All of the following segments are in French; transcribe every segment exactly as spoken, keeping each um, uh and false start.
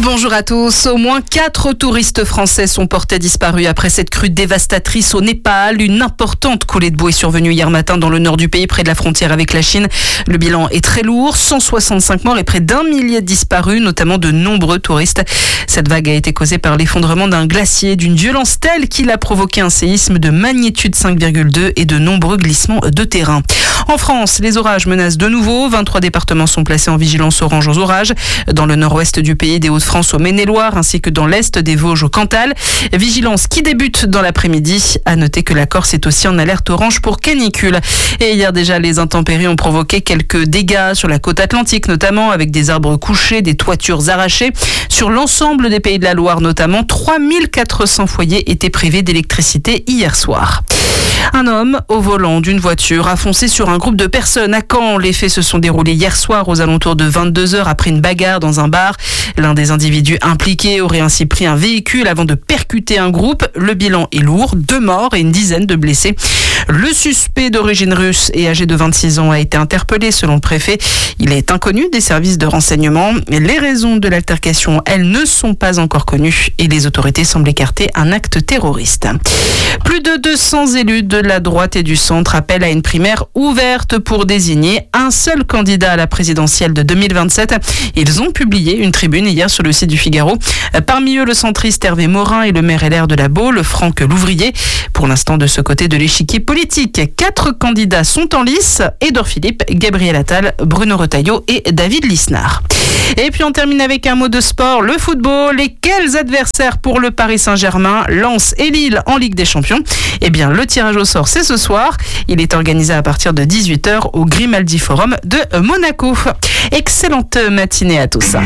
Bonjour à tous. Au moins quatre touristes français sont portés disparus après cette crue dévastatrice au Népal. Une importante coulée de boue est survenue hier matin dans le nord du pays, près de la frontière avec la Chine. Le bilan est très lourd, cent soixante-cinq morts et près d'un millier de disparus, notamment de nombreux touristes. Cette vague a été causée par l'effondrement d'un glacier d'une violence telle qu'il a provoqué un séisme de magnitude cinq virgule deux et de nombreux glissements de terrain. En France, les orages menacent de nouveau. vingt-trois départements sont placés en vigilance orange aux orages. Dans le nord-ouest du pays, des Hauts-de-France au Maine-et-Loire, ainsi que dans l'est des Vosges au Cantal. Vigilance qui débute dans l'après-midi. À noter que la Corse est aussi en alerte orange pour canicule. Et hier déjà, les intempéries ont provoqué quelques dégâts sur la côte atlantique, notamment avec des arbres couchés, des toitures arrachées. Sur l'ensemble des pays de la Loire, notamment, trois mille quatre cents foyers étaient privés d'électricité hier soir. Un homme au volant d'une voiture a foncé sur un groupe de personnes à Caen. Les faits se sont déroulés hier soir aux alentours de vingt-deux heures après une bagarre dans un bar. L'un des individus impliqués aurait ainsi pris un véhicule avant de percuter un groupe. Le bilan est lourd, deux morts et une dizaine de blessés. Le suspect d'origine russe et âgé de vingt-six ans a été interpellé selon le préfet. Il est inconnu des services de renseignement. Les raisons de l'altercation, elles, ne sont pas encore connues et les autorités semblent écarter un acte terroriste. Plus de deux cents élus de la droite et du centre appellent à une primaire ouverte pour désigner un seul candidat à la présidentielle de deux mille vingt-sept. Ils ont publié une tribune hier sur le site du Figaro. Parmi eux, le centriste Hervé Morin et le maire L R de la Baule, Franck Louvrier. Pour l'instant, de ce côté de l'échiquier politique, quatre candidats sont en lice. Édouard Philippe, Gabriel Attal, Bruno Retailleau et David Lisnard. Et puis on termine avec un mot de sport, le football. Et quels adversaires pour le Paris Saint-Germain, Lens et Lille en Ligue des Champions? Eh bien, le tirage au sort, c'est ce soir. Il est organisé à partir de dix-huit heures au Grimaldi Forum de Monaco. Excellente matinée à tous.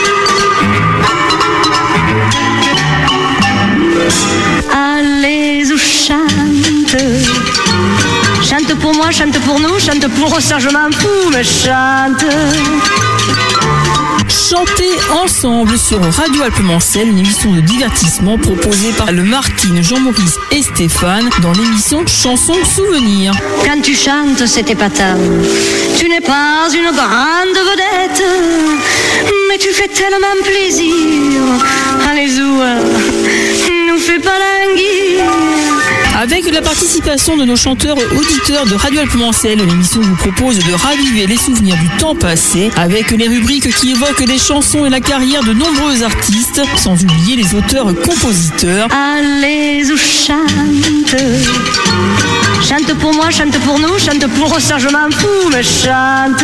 Allez, ou chante. Chante pour moi, chante pour nous, chante pour ça, je m'en fous, mais chante. Chantez ensemble sur Radio Alpes-Mancel, une émission de divertissement proposée par le Martine, Jean-Maurice et Stéphane dans l'émission Chansons Souvenirs. Quand tu chantes, c'est épatant. Tu n'es pas une grande vedette, mais tu fais tellement plaisir. Allez, Zoua, nous fais pas languir. Avec la participation de nos chanteurs auditeurs de Radio Alpes-Mancel, l'émission vous propose de raviver les souvenirs du temps passé avec les rubriques qui évoquent les chansons et la carrière de nombreux artistes, sans oublier les auteurs-compositeurs. Allez, ou chante. Chante pour moi, chante pour nous, chante pour ça, je m'en fous, mais chante.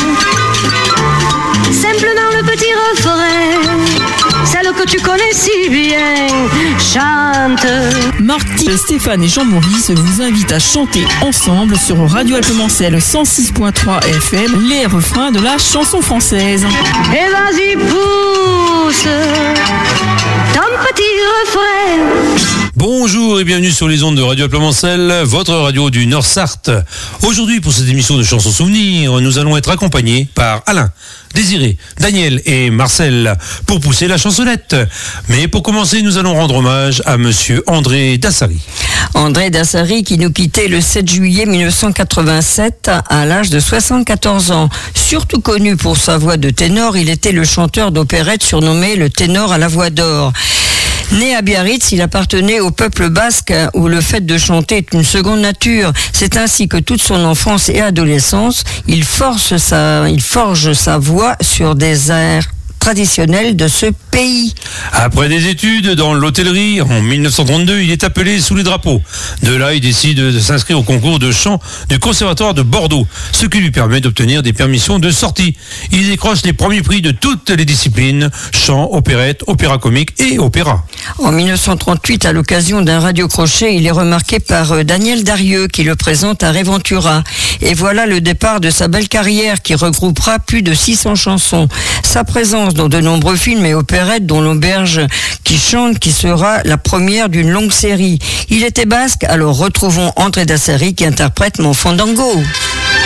Simplement le petit refrain, celle que tu connais si bien, chante. Martine, Stéphane et Jean-Maurice vous invitent à chanter ensemble sur Radio Alpes-Mancel cent six point trois F M les refrains de la chanson française. Et vas-y, pousse ton petit refrain. Bonjour et bienvenue sur les ondes de Radio Alpes-Mancel, votre radio du Nord-Sarthe. Aujourd'hui, pour cette émission de chansons souvenirs, nous allons être accompagnés par Alain, Désiré, Daniel et Marcel pour pousser la chansonnette. Mais pour commencer, nous allons rendre hommage à monsieur André Dassary. André Dassary qui nous quittait le sept juillet mille neuf cent quatre-vingt-sept à l'âge de soixante-quatorze ans. Surtout connu pour sa voix de ténor, il était le chanteur d'opérette surnommé le ténor à la voix d'or. Né à Biarritz, il appartenait au peuple basque où le fait de chanter est une seconde nature. C'est ainsi que toute son enfance et adolescence, il force sa, il forge sa voix sur des airs traditionnel de ce pays. Après des études dans l'hôtellerie, en mille neuf cent trente-deux, il est appelé sous les drapeaux. De là, il décide de s'inscrire au concours de chant du Conservatoire de Bordeaux, ce qui lui permet d'obtenir des permissions de sortie. Il décroche les premiers prix de toutes les disciplines, chant, opérette, opéra comique et opéra. En mille neuf cent trente-huit, à l'occasion d'un radio-crochet, il est remarqué par Daniel Darieux qui le présente à Réventura. Et voilà le départ de sa belle carrière qui regroupera plus de six cents chansons. Sa présence dans de nombreux films et opérettes dont l'Auberge qui chante qui sera la première d'une longue série. Il était basque, alors retrouvons André Dassary qui interprète Mon Fandango.